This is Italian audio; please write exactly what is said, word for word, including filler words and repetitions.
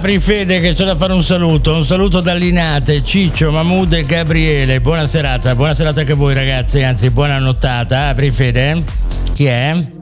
Apri Fede che c'è da fare un saluto, un saluto da Linate, Ciccio, Mahmood e Gabriele. Buona serata, buona serata anche a voi ragazzi, anzi buona nottata. Apri Fede, chi è?